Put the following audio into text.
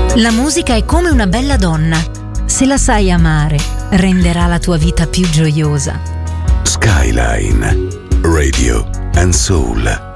La musica è come una bella donna. Se la sai amare, renderà la tua vita più gioiosa. Skyline Radio and Soul.